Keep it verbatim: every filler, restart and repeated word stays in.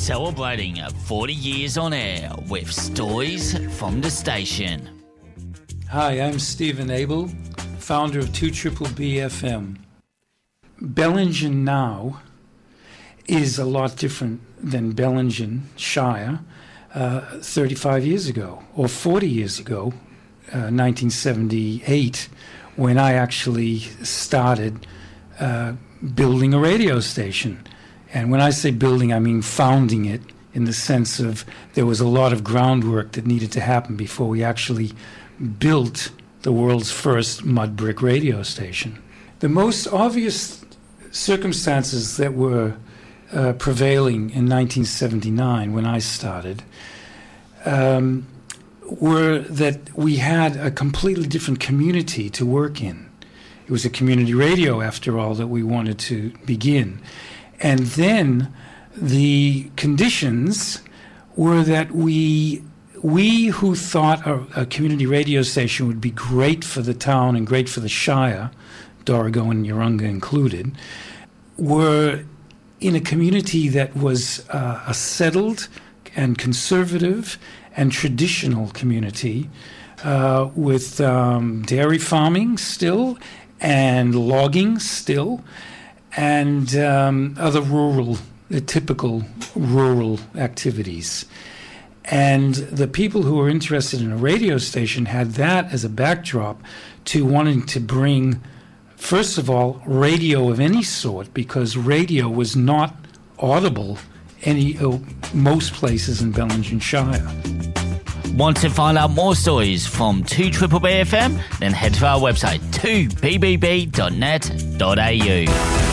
celebrating forty years on air with stories from the station. Hi, I'm Stephen Abel, founder of two B B F M. Bellingen now is a lot different than Bellingen Shire uh, thirty-five years ago, or forty years ago, uh, nineteen seventy-eight, when I actually started uh, building a radio station. And when I say building, I mean founding it, in the sense of there was a lot of groundwork that needed to happen before we actually built the world's first mud brick radio station. The most obvious circumstances that were uh, prevailing in nineteen seventy-nine, when I started, um, were that we had a completely different community to work in. It was a community radio, after all, that we wanted to begin. And then the conditions were that we we who thought a, a community radio station would be great for the town and great for the Shire, Dorrigo and Urunga included, were in a community that was uh, a settled and conservative and traditional community uh, with um, dairy farming still and logging still, and um, other rural, the typical rural activities. And the people who were interested in a radio station had that as a backdrop to wanting to bring, first of all, radio of any sort, because radio was not audible any uh, most places in Bellingen Shire. Want to find out more stories from two B B F M? Then head to our website two b b b dot net dot a u.